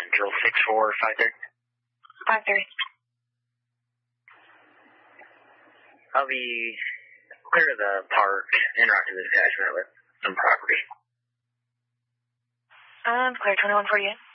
drill 6453. 53. I'll be clear of the park, interactive attachment with some property. Clear 2148.